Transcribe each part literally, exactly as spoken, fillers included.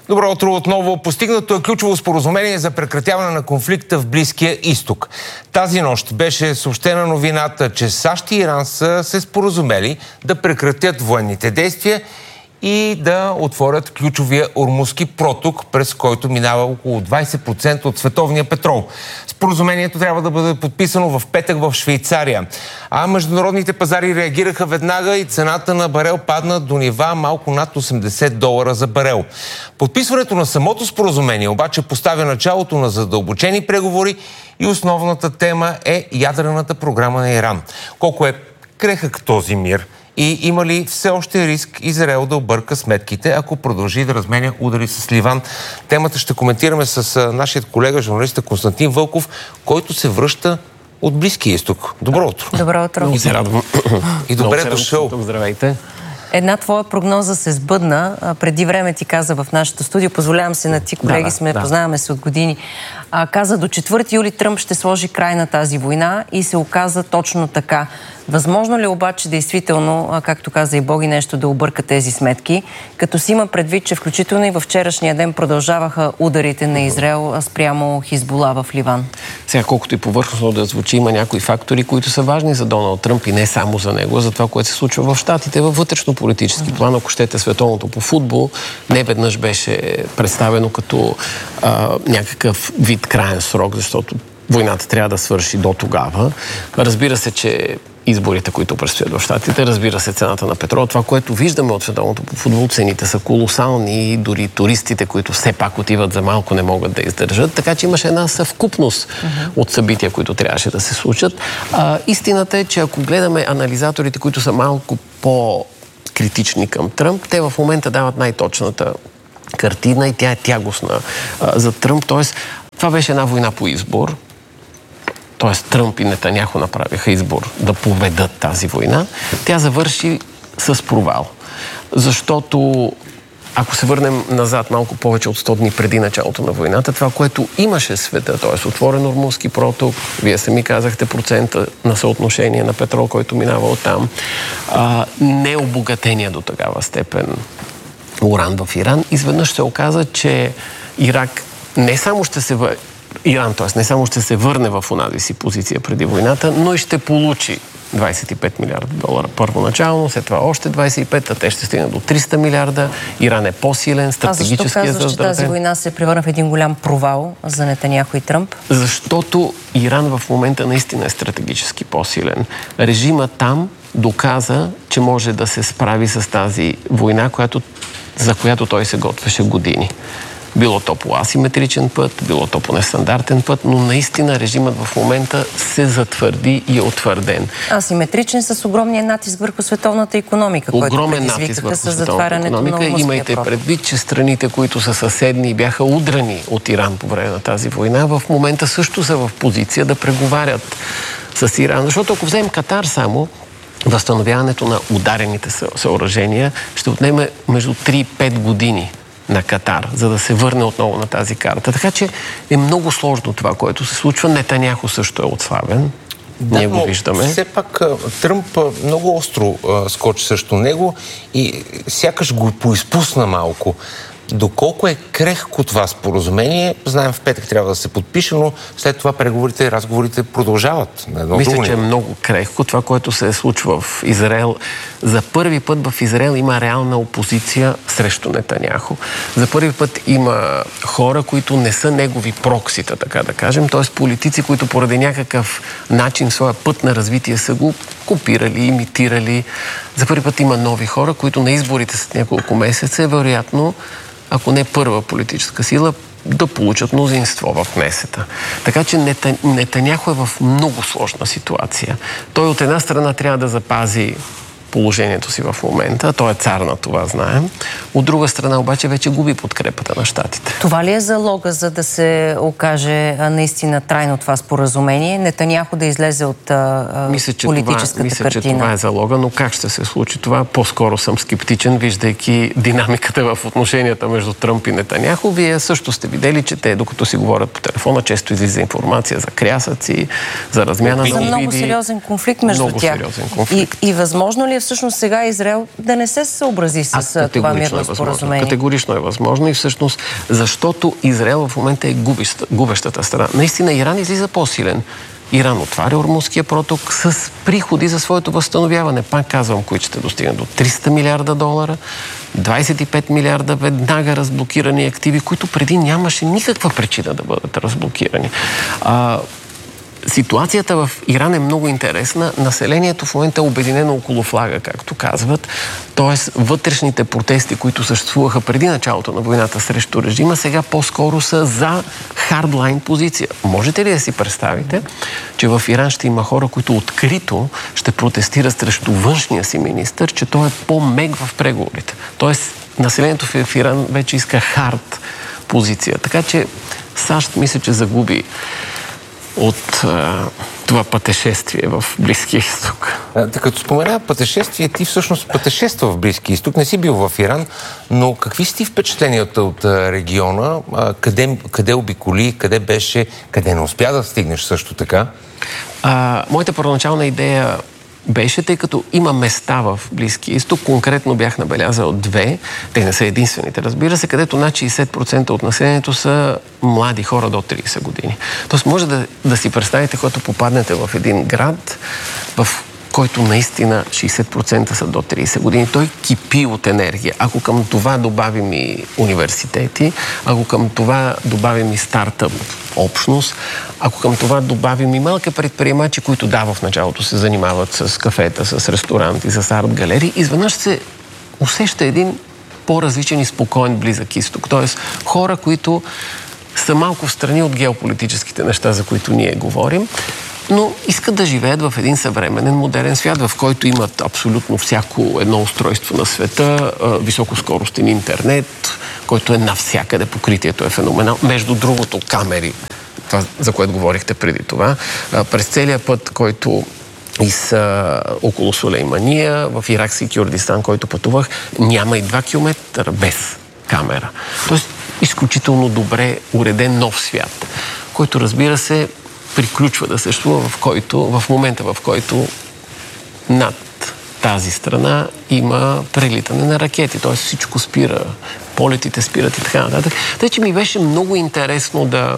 Добро утро отново. Постигнато е ключово споразумение за прекратяване на конфликта в Близкия изток. Тази нощ беше съобщена новината, че САЩ и Иран са се споразумели да прекратят военните действия и да отворят ключовия Ормузски проток, през който минава около двайсет процента от световния петрол. Споразумението трябва да бъде подписано в петък в Швейцария. А международните пазари реагираха веднага и цената на барел падна до нива малко над осемдесет долара за барел. Подписването на самото споразумение обаче поставя началото на задълбочени преговори и основната тема е ядрената програма на Иран. Колко е крехък този мир? И има ли все още риск Израел да обърка сметките, ако продължи да разменя удари с Ливан? Темата ще коментираме с нашия колега, журналиста Константин Вълков, който се връща от Близкия изток. Добро утро. Добро утро. Много се радвам. И добре дошъл. Здравейте. Една твоя прогноза се сбъдна. Преди време ти каза в нашото студио, позволявам се на ти, колеги, да, сме, да. познаваме се от години. А, каза, до четвърти юли Тръмп ще сложи край на тази война и се оказа точно така. Възможно ли обаче действително, както каза и Боги, нещо да обърка тези сметки, като си има предвид, че включително и във вчерашния ден продължаваха ударите на Израел спрямо Хизбула в Ливан? Сега, колкото и повърхностно да звучи, има някои фактори, които са важни за Доналд Тръмп и не само за него, за това, което се случва в Щатите, във вътрешно-политически план. Ако щете, световното по футбол не веднъж беше представено като а, някакъв вид краен срок, защото войната трябва да свърши до тогава. Разбира се, че изборите, които предстоят в Щатите, разбира се, цената на петрола. Това, което виждаме от световното по футбол, цените са колосални и дори туристите, които все пак отиват за малко, не могат да издържат. Така че имаше една съвкупност uh-huh. от събития, които трябваше да се случат. А, истината е, че ако гледаме анализаторите, които са малко по-критични към Тръмп, те в момента дават най-точната картина и тя е тягостна а, за Тръмп. Тоест, това беше една война по избор. Тоест Тръмп и Нетаняху направиха избор да поведат тази война. Тя завърши с провал. Защото ако се върнем назад малко повече от сто дни преди началото на войната, това, което имаше света, т.е. отворен Ормузски проток, вие сами казахте процента на съотношение на петрол, който минава оттам, а, не обогатения до такава степен уран в Иран, изведнъж се оказа, че Ирак не само ще се въ... Иран, т.е. не само ще се върне в онази си позиция преди войната, но и ще получи двайсет и пет милиарда долара първоначално, след това още двайсет и пет, а те ще стигнат до триста милиарда. Иран е по-силен, стратегически е защо казваш, че тази война се превърна в един голям провал за Нетаняху и Тръмп? Защото Иран в момента наистина е стратегически по-силен. Режима там доказа, че може да се справи с тази война, която, за която той се готвеше години. Било то по асиметричен път, било то по нестандартен път, но наистина режимът в момента се затвърди и е утвърден. Асиметричен с огромния натиск върху световната икономика, Огромен натиск върху световната икономика. Имайте предвид, че страните, които са съседни и бяха удрани от Иран по време на тази война, в момента също са в позиция да преговарят с Иран. Защото ако вземем Катар само, възстановяването на ударените съоръжения ще отнеме между три и пет години на Катар, за да се върне отново на тази карта. Така че е много сложно това, което се случва. Нетаняху също е отслабен. Да, Ние го виждаме. Все пак Тръмп много остро а, скочи срещу него и сякаш го поизпусна малко. Доколко е крехко това споразумение, знаем, в петък трябва да се подпише, но след това преговорите и разговорите продължават. Мисля, че е много крехко. Това, което се случва в Израел, за първи път в Израел има реална опозиция срещу Нетаняху. За първи път има хора, които не са негови проксита, така да кажем, т.е. политици, които поради някакъв начин, своя път на развитие са го копирали, имитирали. За първи път има нови хора, които на изборите след няколко месеца е вероятно, ако не първа политическа сила, да получат мнозинство в Кнесета. Така че Нетаняху е в много сложна ситуация. Той от една страна трябва да запази положението си в момента. Той е цар на това, знаем. От друга страна обаче вече губи подкрепата на щатите. Това ли е залога, за да се окаже наистина трайно това споразумение? Нетаняху да излезе от а, мисля, че политическата това, мисля, картина? Мисля, че това е залога, но как ще се случи това? По-скоро съм скептичен, виждайки динамиката в отношенията между Тръмп и Нетаняху. Вие също сте видели, че те, докато си говорят по телефона, често излиза информация за крясъци, за размяна на обиди. За много сериозен конфликт между много тях. Сериозен конфликт. И, и възможно ли е всъщност сега Израел да не се съобрази с а, това мирно е споразумение? Категорично е възможно и всъщност защото Израел в момента е губещата, губещата страна. Наистина Иран излиза по-силен. Иран отваря Ормузския проток с приходи за своето възстановяване. Пак казвам, които ще достигнат до триста милиарда долара, двадесет и пет милиарда веднага разблокирани активи, които преди нямаше никаква причина да бъдат разблокирани. А, Ситуацията в Иран е много интересна. Населението в момента е обединено около флага, както казват. Тоест, вътрешните протести, които съществуваха преди началото на войната срещу режима, сега по-скоро са за хардлайн позиция. Можете ли да си представите, че в Иран ще има хора, които открито ще протестират срещу външния си министър, че той е по-мек в преговорите? Тоест, населението в Иран вече иска хард позиция. Така че САЩ мисля, че загуби от а, това пътешествие в Близкия изток. Та като спомена пътешествие, ти всъщност пътешества в Близкия изток, не си бил в Иран, но какви си ти впечатленията от а, региона? А, къде, къде обиколи, къде беше, къде не успя да стигнеш също така? А, моята първоначална идея беше, тъй като има места в Близкия изток, конкретно бях набелязал две, те не са единствените, разбира се, където над шейсет процента от населението са млади хора до тридесет години. Тоест може да, да си представите, когато попаднете в един град, в който наистина шейсет процента са до тридесет години, той кипи от енергия. Ако към това добавим и университети, ако към това добавим и стартъп общност, ако към това добавим и малки предприемачи, които да, в началото се занимават с кафета, с ресторанти, с арт-галерии, изведнъж се усеща един по-различен и спокоен Близък изток. Тоест хора, които са малко встрани от геополитическите неща, за които ние говорим, но искат да живеят в един съвременен, модерен свят, в който имат абсолютно всяко едно устройство на света, високоскоростен интернет, който е навсякъде, покритието е феноменално. Между другото, камери, това, за което говорихте преди това, през целия път, който и с около Сулеймания, в Иракски Кюрдистан, който пътувах, няма и два километра без камера. Тоест, изключително добре уреден нов свят, който, разбира се, приключва да съществува в, който, в момента, в който над тази страна има прелитане на ракети. Т.е. всичко спира, полетите спират и така нататък. Тъй, че ми беше много интересно да,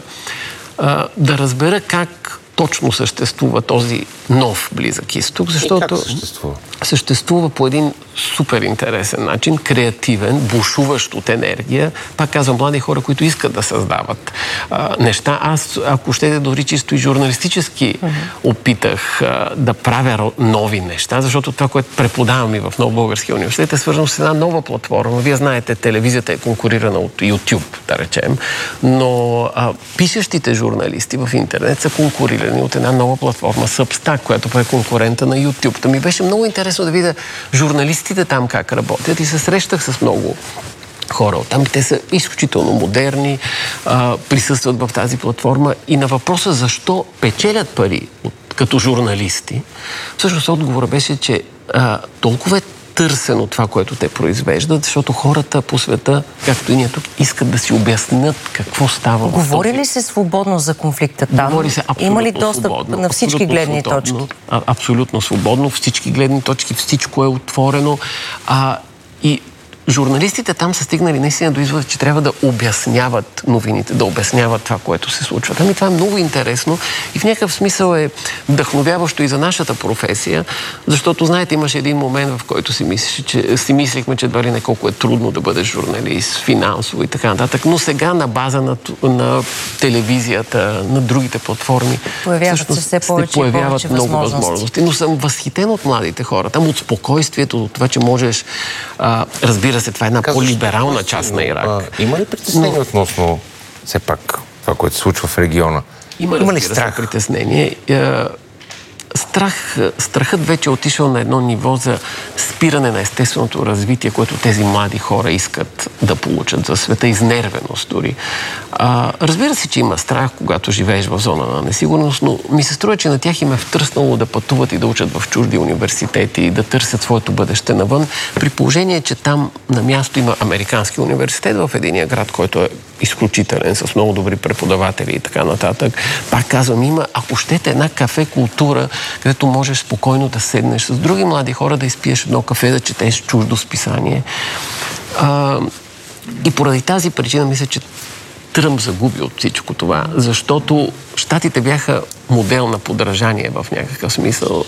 да разбера как точно съществува този нов Близък изток, защото как съществува? съществува по един супер интересен начин, креативен, бушуващ от енергия. Пак казвам, млади хора, които искат да създават а, неща. Аз, ако ще дори чисто и журналистически uh-huh. опитах а, да правя нови неща, защото това, което преподавам и в Нов български университет, е свързано с една нова платформа. Вие знаете, телевизията е конкурирана от YouTube, да речем, но а, пишещите журналисти в интернет са конкурирани от една нова платформа Substack, която е конкурента на YouTube. Та ми беше много интересно да видя журналистите там как работят и се срещах с много хора. Там те са изключително модерни, а, присъстват в тази платформа и на въпроса защо печелят пари от, като журналисти, всъщност отговорът беше, че а, толкова е търсено това, което те произвеждат, защото хората по света, както и ние тук, искат да си обяснят какво става. Говори ли се свободно за конфликта там? Говори се абсолютно Има ли достъп свободно, на всички гледни свободно, точки? А, абсолютно свободно, всички гледни точки, всичко е отворено. А, и журналистите там са стигнали наистина до извода, че трябва да обясняват новините, да обясняват това, което се случва. Ами това е много интересно и в някакъв смисъл е вдъхновяващо и за нашата професия, защото, знаете, имаше един момент, в който си, мислиш, че, си мислихме, че едва ли не колко е трудно да бъдеш журналист, финансово и така нататък, но сега на база на, на телевизията, на другите платформи, появяват се все повече, се появяват повече много възможности. възможности. Но съм възхитен от младите хора, там от спокойствието, от това, че можеш, а, разбира се, това е една по-либерална част на Ирак. А, има ли притеснение Но... относно все пак това, което се случва в региона? Има, има ли страх? Притеснение? Страх, страхът вече е отишъл на едно ниво за спиране на естественото развитие, което тези млади хора искат да получат за света, изнервеност дори. А, разбира се, че има страх, когато живееш в зона на несигурност, но ми се струва, че на тях им е втръснало да пътуват и да учат в чужди университети и да търсят своето бъдеще навън, при положение, че там на място има американски университет в единия град, който е изключителен, с много добри преподаватели и така нататък. Пак казвам, има, ако щете, една кафе култура, където можеш спокойно да седнеш с други млади хора, да изпиеш едно кафе, да четеш чуждо списание. А, и поради тази причина мисля, че Тръмп загуби от всичко това, защото щатите бяха модел на подражание в някакъв смисъл,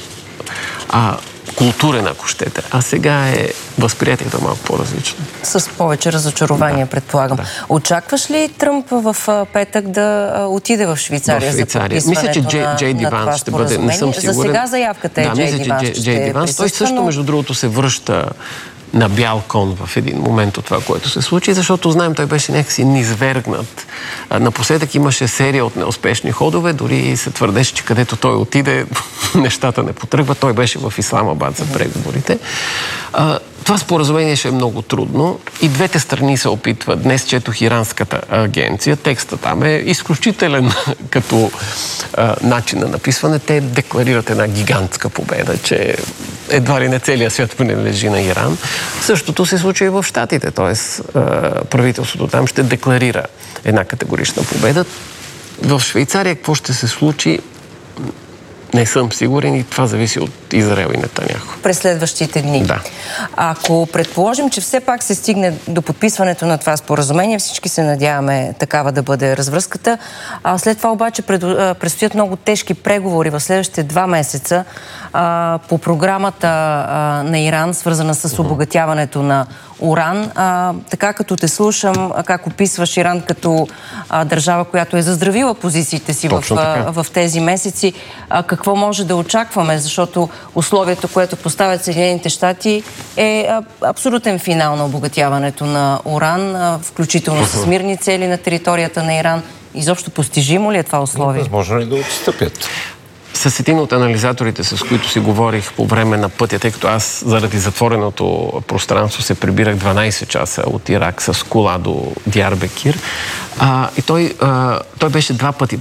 а културен, ако щете. А сега е възприятието малко по-различно. С повече разочарование, да, предполагам. Да. Очакваш ли Тръмп в петък да отиде в Швейцария, в Швейцария. за подписването мисля, че на, Джей Ди Ванс ще бъде, не съм сигурен. За сега заявката е да, Джей Ди Ванс. Джей, Джей Ди Ванс. Той също, между другото, се връща на бял кон в един момент от това, което се случи, защото знаем, той беше някакси низвергнат. Напоследък имаше серия от неуспешни ходове, дори се твърдеше, че където той отиде, нещата не потръгват. Той беше в Исламабад за преговорите. Това споразумение ще е много трудно и двете страни се опитват. Днес четох иранската агенция. Текстът там е изключителен като а, начин на написване. Те декларират една гигантска победа, че едва ли не целият свят принадлежи на Иран. Същото се случва и в Щатите. Тоест правителството там ще декларира една категорична победа. В Швейцария какво ще се случи? Не съм сигурен и това зависи от Израел и Нетаняху. През следващите дни. Да. Ако предположим, че все пак се стигне до подписването на това споразумение, всички се надяваме такава да бъде развръзката, а след това обаче пред, предстоят много тежки преговори в следващите два месеца а, по програмата а, на Иран, свързана с обогатяването на уран. А, така като те слушам, как описваш Иран като а, държава, която е заздравила позициите си в, в тези месеци, а, какво може да очакваме, защото условието, което поставят Съединените щати, е а, абсолютен финал на обогатяването на уран, а, включително с мирни цели на територията на Иран. Изобщо постижимо ли е това условие? Възможно ли да отстъпят? С един от анализаторите, с които си говорих по време на пътя, тъй като аз заради затвореното пространство се прибирах дванайсет часа от Ирак с кола до Диарбекир. А, и той, а, той беше два пъти